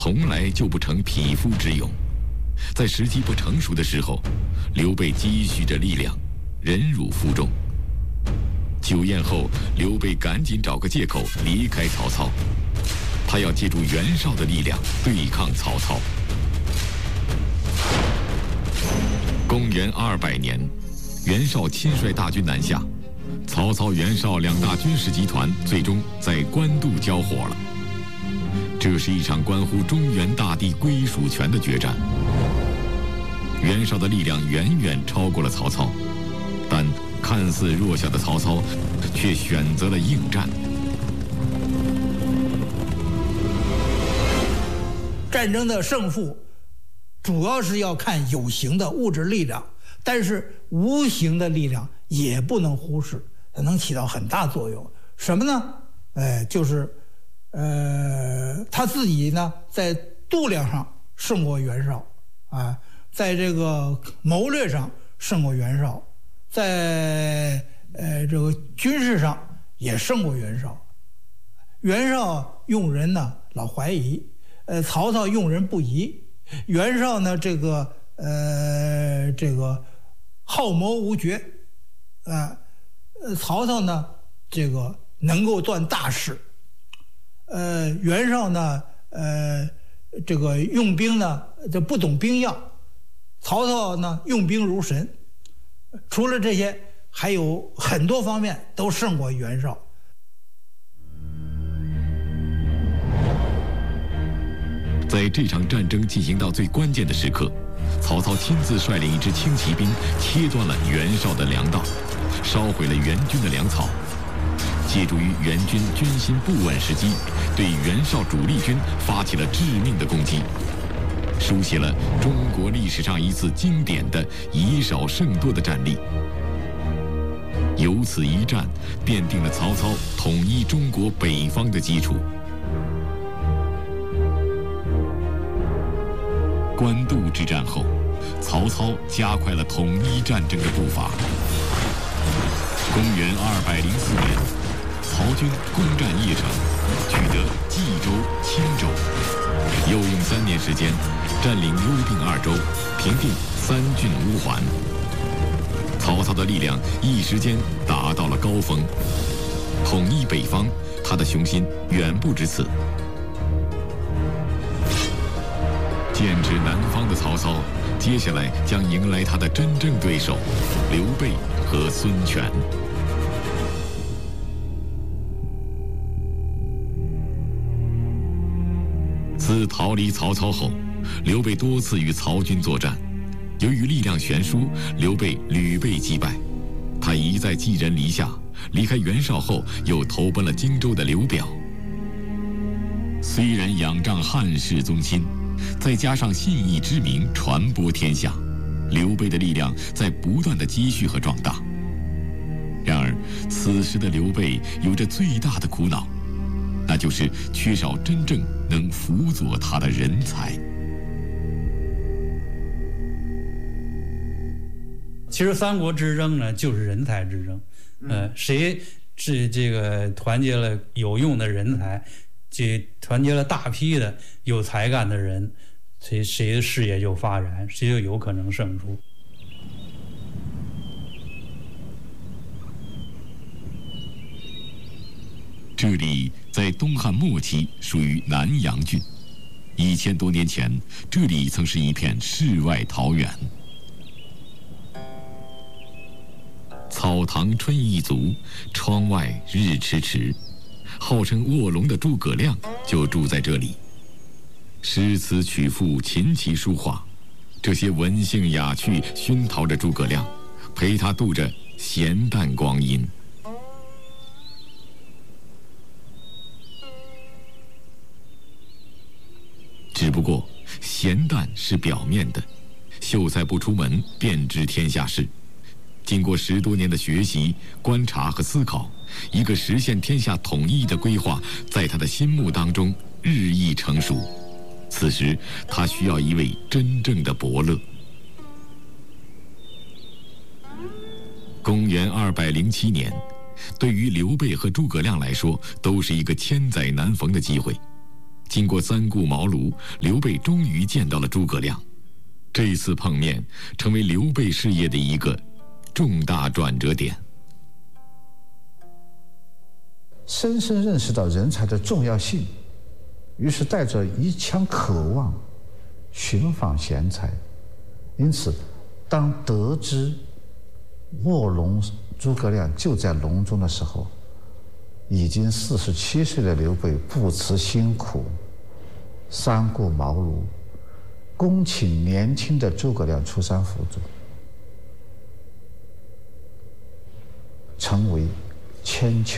从来就不成匹夫之勇。在时机不成熟的时候，刘备积蓄着力量，忍辱负重。酒宴后，刘备赶紧找个借口离开曹操，他要借助袁绍的力量对抗曹操。公元200年，袁绍亲率大军南下，曹操、袁绍两大军事集团最终在官渡交火了。这是一场关乎中原大地归属权的决战。袁绍的力量远远超过了曹操，但看似弱小的曹操却选择了应战。 战争的胜负主要是要看有形的物质力量，但是无形的力量也不能忽视，它能起到很大作用。什么呢？就是他自己呢在度量上胜过袁绍啊，在这个谋略上胜过袁绍，在这个军事上也胜过袁绍。袁绍用人呢老怀疑，曹操用人不疑。袁绍呢这个好谋无决，曹操呢这个能够断大事。袁绍呢这个用兵呢就不懂兵要，曹操呢用兵如神。除了这些，还有很多方面都胜过袁绍。 在这场战争进行到最关键的时刻，曹操亲自率领一支轻骑兵切断了袁绍的粮道，烧毁了袁军的粮草，借助于袁军军心不稳时机，对袁绍主力军发起了致命的攻击，书写了中国历史上一次经典的以少胜多的战例。由此一战，奠定了曹操统一中国北方的基础。官渡之战后，曹操加快了统一战争的步伐。公元204年，曹军攻占邺城，取得冀州、青州，又用3年时间占领幽并2州，平定3郡乌桓。曹操的力量一时间达到了高峰，统一北方，他的雄心远不止此。剑指南方的曹操，接下来将迎来他的真正对手刘备和孙权。自逃离曹操后，刘备多次与曹军作战，由于力量悬殊，刘备屡被击败。他一再寄人篱下，离开袁绍后，又投奔了荆州的刘表。虽然仰仗汉室宗亲，再加上信义之名传播天下，刘备的力量在不断的积蓄和壮大。然而，此时的刘备有着最大的苦恼，那就是缺少真正能辅佐他的人才。 其实三国之争呢，就是人才之争。谁是这个团结了有用的人才，团结了大批的有才干的人，谁的事业就发展，谁就有可能胜出。 这里在东汉末期属于南阳郡，1000多年前，这里曾是一片世外桃源。草堂春意足，窗外日迟迟。号称卧龙的诸葛亮就住在这里。诗词曲赋、琴棋书画，这些文性雅趣熏陶着诸葛亮，陪他度着闲淡光阴。只不过闲淡是表面的，秀才不出门便知天下事。经过10多年的学习、观察和思考，一个实现天下统一的规划在他的心目当中日益成熟。此时他需要一位真正的伯乐。公元207年，对于刘备和诸葛亮来说，都是一个千载难逢的机会。 经过三顾茅庐，刘备终于见到了诸葛亮。这次碰面成为刘备事业的一个重大转折点。 深深认识到人才的重要性，于是带着一腔渴望寻访贤才。因此，当得知卧龙诸葛亮就在隆中的时候，已经47岁的刘备不辞辛苦，三顾茅庐，恭请年轻的诸葛亮出山辅佐，成为千秋